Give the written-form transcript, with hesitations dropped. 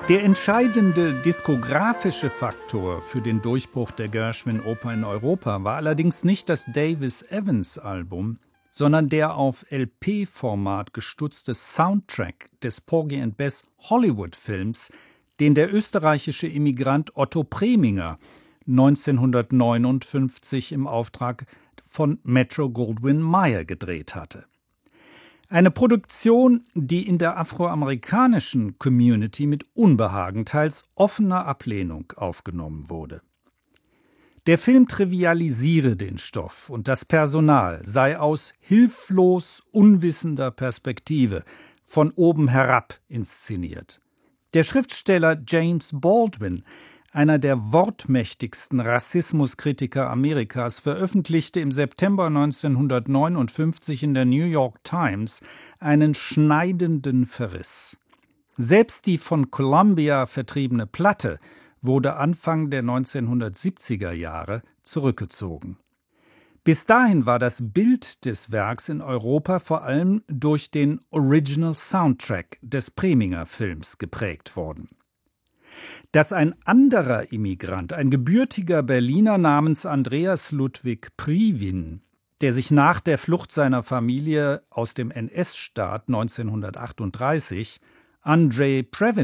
Der entscheidende diskografische Faktor für den Durchbruch der Gershwin-Oper in Europa war allerdings nicht das Davis-Evans-Album, sondern der auf LP-Format gestutzte Soundtrack des Porgy and Bess Hollywood-Films, den der österreichische Immigrant Otto Preminger 1959 im Auftrag von Metro-Goldwyn-Mayer gedreht hatte. Eine Produktion, die in der afroamerikanischen Community mit Unbehagen, teils offener Ablehnung aufgenommen wurde. Der Film trivialisiere den Stoff und das Personal sei aus hilflos unwissender Perspektive von oben herab inszeniert. Der Schriftsteller James Baldwin, einer der wortmächtigsten Rassismuskritiker Amerikas, veröffentlichte im September 1959 in der New York Times einen schneidenden Verriss. Selbst die von Columbia vertriebene Platte wurde Anfang der 1970er Jahre zurückgezogen. Bis dahin war das Bild des Werks in Europa vor allem durch den Original Soundtrack des Preminger-Films geprägt worden. Dass ein anderer Immigrant, ein gebürtiger Berliner namens Andreas Ludwig Priewin, der sich nach der Flucht seiner Familie aus dem NS-Staat 1938 Andrzej Previn